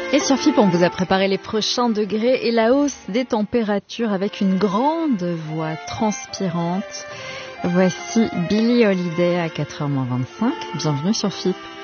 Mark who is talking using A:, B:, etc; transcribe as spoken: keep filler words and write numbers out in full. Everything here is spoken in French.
A: Et sur F I P, on vous a préparé les prochains degrés et la hausse des températures avec une grande voix transpirante. Voici Billie Holiday à quatre heures moins vingt-cinq. Bienvenue sur F I P.